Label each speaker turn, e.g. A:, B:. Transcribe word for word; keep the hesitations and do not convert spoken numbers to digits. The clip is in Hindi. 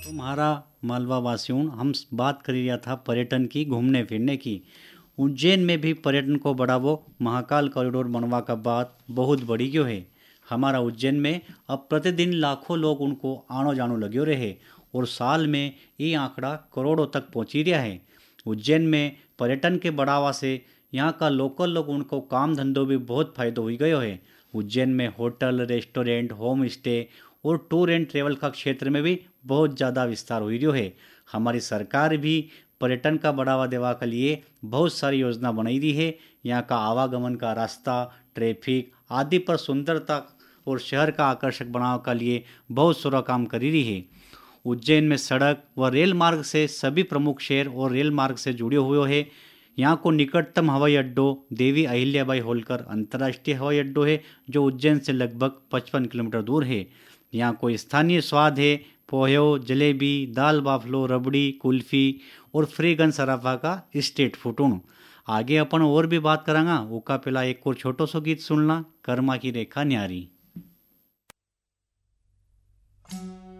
A: तुम्हारा मालवा वासियों, हम स- बात कर रहा था पर्यटन की, घूमने फिरने की। उज्जैन में भी पर्यटन को बढ़ावो, महाकाल कॉरिडोर बनवा का बात बहुत बड़ी क्यों है। हमारा उज्जैन में अब प्रतिदिन लाखों लोग उनको आनो जानो लग्यो रहे, और साल में ये आंकड़ा करोड़ों तक पहुंची रहा है। उज्जैन में पर्यटन के बढ़ावा से यहाँ का लोकल लोग उनको काम धंधों भी बहुत फायदो हो गयो है। उज्जैन में होटल, रेस्टोरेंट, होम स्टे और टूर एंड ट्रेवल का क्षेत्र में भी बहुत ज़्यादा विस्तार हो रही है। हमारी सरकार भी पर्यटन का बढ़ावा देवा के लिए बहुत सारी योजना बनाई दी है। यहाँ का आवागमन का रास्ता, ट्रैफिक आदि पर सुंदरता और शहर का आकर्षक बनाव के लिए बहुत सारा काम करी रही है। उज्जैन में सड़क व रेल मार्ग से सभी प्रमुख शहर और रेल मार्ग से जुड़े हुए हैं। यहाँ को निकटतम हवाई अड्डों देवी अहिल्याबाई होलकर अंतर्राष्ट्रीय हवाई अड्डो है, जो उज्जैन से लगभग पचपन किलोमीटर दूर है। यहाँ कोई स्थानीय स्वाद है, पोहे, जलेबी, दाल बाफलो, रबड़ी, कुल्फी और फ्रीगन सराफा का स्ट्रीट फूड। आगे अपन और भी बात करांगा, उसका पहला एक और छोटो सो गीत सुनना, कर्मा की रेखा न्यारी।